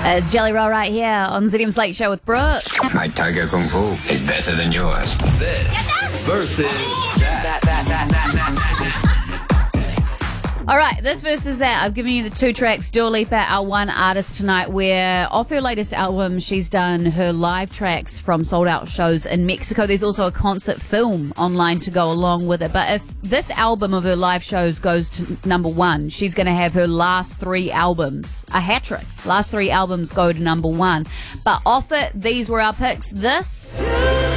It's Jelly Roll right here on ZM's Late Show with Brooke. My Tiger Kung Fu is better than yours. This versus that. All right, this versus that. I've given you the two tracks. Dua Lipa, our one artist tonight, where off her latest album, she's done her live tracks from sold-out shows in Mexico. There's also a concert film online to go along with it. But if this album of her live shows goes to number one, she's going to have her last three albums, a hat trick. Last three albums go to number one. But off it, these were our picks. This